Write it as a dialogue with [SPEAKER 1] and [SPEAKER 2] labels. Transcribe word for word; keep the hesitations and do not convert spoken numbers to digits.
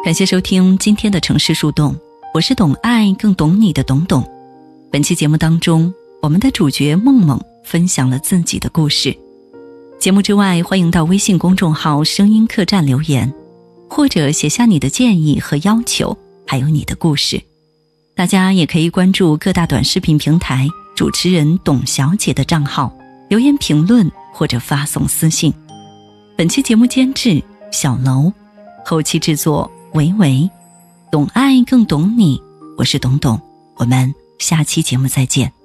[SPEAKER 1] 感谢收听今天的城市树洞，我是懂爱更懂你的董董。本期节目当中，我们的主角梦梦分享了自己的故事。节目之外，欢迎到微信公众号声音客栈留言，或者写下你的建议和要求，还有你的故事。大家也可以关注各大短视频平台主持人董小姐的账号，留言评论或者发送私信。本期节目监制小楼，后期制作维维，懂爱更懂你，我是董董，我们下期节目再见。